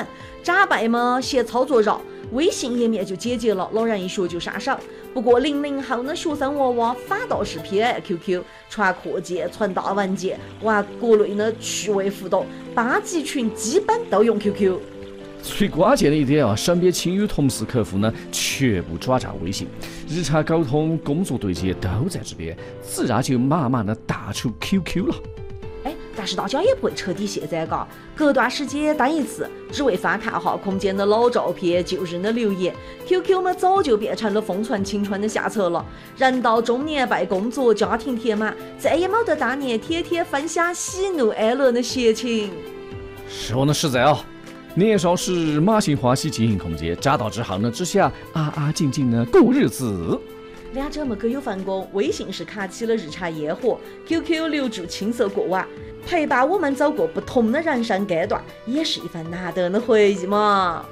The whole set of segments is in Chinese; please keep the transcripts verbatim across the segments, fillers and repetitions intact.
款，假扮嘛嫌操作绕，微信页面就简洁了，老人一学就杀手。不过零零后的学生娃娃反倒是偏爱 Q Q， 传课件、传大文件，玩各类的趣味互动，八级群基本都用 Q Q。 最关键的一点啊，身边亲友、同事、客户呢，全部转战微信，日常沟通、工作对接都在这边，自然就慢慢的淡出 Q Q 了。 哎，但是大家也不会彻底卸载嘎，隔段时间登一次，只为翻看哈空间的老照片、旧人的留言。Q Q 嘛，早就变成了封存青春的下册了。人到中年被工作、家庭填满，再也没得当年天天分享喜怒哀乐的闲情。 说的实在啊。年少时满心欢喜经营空间，长大之后呢，只想安安静静的过日子。 两者嘛各有分工，微信是开启了日常烟火 ，Q Q 留住青涩过往，陪伴我们走过不同的人生阶段，也是一份难得的回忆嘛。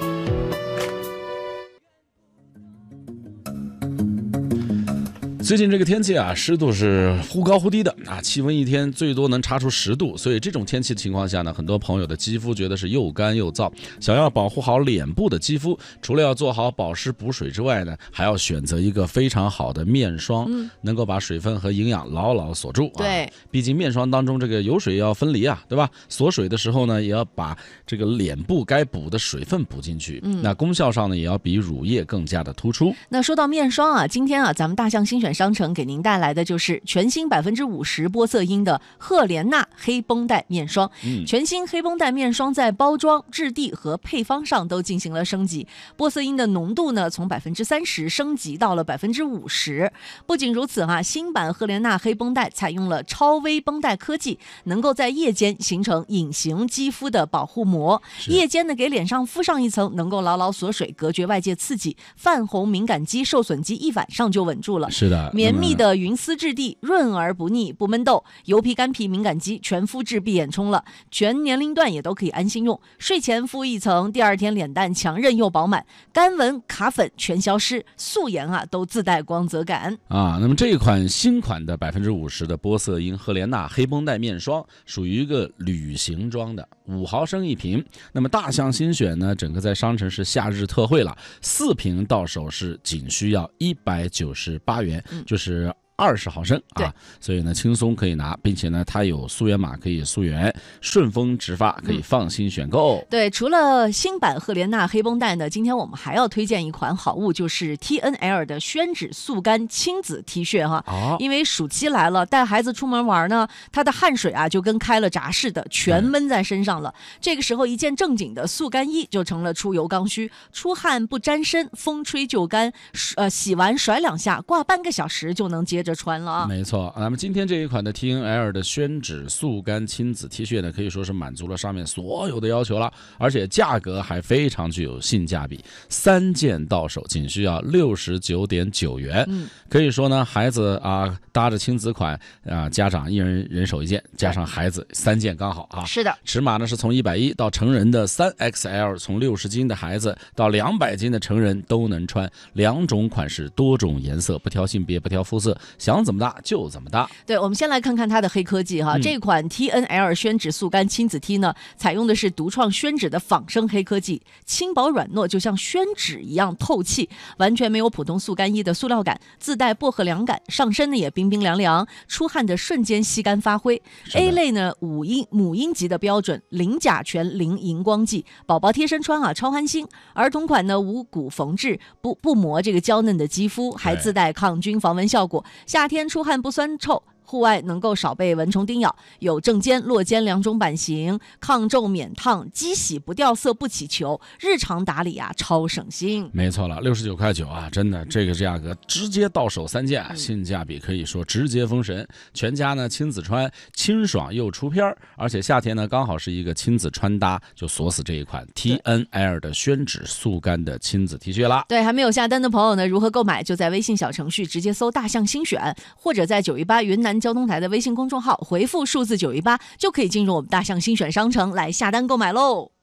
最近这个天气啊，湿度是忽高忽低的啊，气温一天最多能差出十度，所以这种天气的情况下呢，很多朋友的肌肤觉得是又干又燥。想要保护好脸部的肌肤，除了要做好保湿补水之外呢，还要选择一个非常好的面霜，嗯、能够把水分和营养牢牢锁住。 对， 啊、毕竟面霜当中这个油水要分离啊，对吧？锁水的时候呢，也要把这个脸部该补的水分补进去。嗯，那功效上呢，也要比乳液更加的突出。 那说到面霜啊，今天啊，咱们大象新选商城给您带来的就是全新百分之五十玻色因的赫莲娜黑绷带面霜。嗯，全新黑绷带面霜在包装、质地和配方上都进行了升级，玻色因的浓度呢从百分之三十升级到了百分之五十。不仅如此哈、啊，新版赫莲娜黑绷带采用了超微绷带科技，能够在夜间形成隐形肌肤的保护膜，夜间呢给脸上敷上一层，能够牢牢锁水，隔绝外界刺激，泛红敏感肌、受损肌一晚上就稳住了。 是的。 绵密的云丝质地，润而不腻，不闷痘，油皮、干皮、敏感肌全肤质闭眼冲了，全年龄段也都可以安心用。睡前敷一层，第二天脸蛋强韧又饱满，干纹、卡粉全消失，素颜啊都自带光泽感啊。那么这一款新款的百分之五十的玻色因赫莲娜黑绷带面霜，属于一个旅行装的，五毫升一瓶。那么大象新选呢，整个在商城是夏日特惠了，四瓶到手是仅需要一百九十八元。嗯、就是二十毫升啊，所以呢轻松可以拿，并且呢它有溯源码可以溯源，顺丰直发可以放心选购。 嗯、对，除了新版赫莲娜黑绷带呢，今天我们还要推荐一款好物，就是 T N L 的宣纸速干亲子 T 恤哈。哦、因为暑期来了，带孩子出门玩呢，他的汗水啊就跟开了闸似的，全闷在身上了。这个时候一件正经的速干衣就成了出游刚需，出汗不沾身，风吹就干，呃，洗完甩两下，挂半个小时就能接着穿了啊。 没错，那么今天这一款的 T N L 的宣纸速干亲子 T 恤呢，可以说是满足了上面所有的要求了，而且价格还非常具有性价比，三件到手仅需要六十九点九元。嗯，可以说呢，孩子啊搭着亲子款啊，家长一人人手一件，加上孩子三件刚好啊。 是的， 尺码呢是从一百一到成人的 三 X L， 从六十斤的孩子到两百斤的成人都能穿，两种款式，多种颜色，不挑性别，不挑肤色，想怎么搭就怎么搭。 对，我们先来看看它的黑科技哈。嗯、这款 T N L 宣纸速干亲子 T 呢，采用的是独创宣纸的仿生黑科技，轻薄软糯，就像宣纸一样透气，完全没有普通速干衣的塑料感，自带薄荷凉感，上身呢也冰冰凉凉，出汗的瞬间吸干发挥。A 类呢五英母婴级的标准，零甲醛零荧光剂，宝宝贴身穿啊超安心。儿童款呢无骨缝制，不不磨这个娇嫩的肌肤，还自带抗菌防蚊效果，夏天出汗不酸臭，户外能够少被蚊虫叮咬，有正肩、落肩两种版型，抗皱免烫，机洗不掉色不起球，日常打理啊超省心。 没错了，六十九块九啊，真的这个价格直接到手三件，性价比可以说直接封神。全家呢亲子穿，清爽又出片，而且夏天呢刚好是一个亲子穿搭，就锁死这一款 T N L 的宣纸速干的亲子 T 恤啦。 对，还没有下单的朋友呢，如何购买？就在微信小程序直接搜大象新选，或者在九一八云南交通台的微信公众号回复数字九一八，就可以进入我们大象新选商城来下单购买喽。